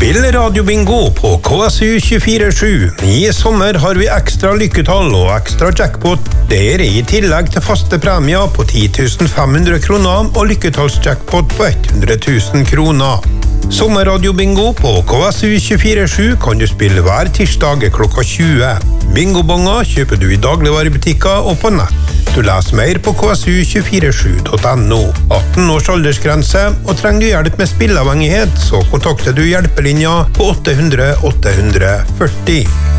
Spill radiobingo på KSU 24/7. I sommer har vi ekstra lykketall og ekstra jackpot. Det er i tillegg til faste premier på 10.500 kroner og lykketallsjackpot på 100.000 kroner. Sommerradiobingo på KSU 24/7 kan du spille hver tirsdag klokka 20. Bingobonger kjøper du i dagligvarebutikker og på nett. Du leser mer på ksu247.no. 18 års aldersgrense, og trenger du hjelp med spilleavhengighet, så kontakter du hjelpelinja på 800 840.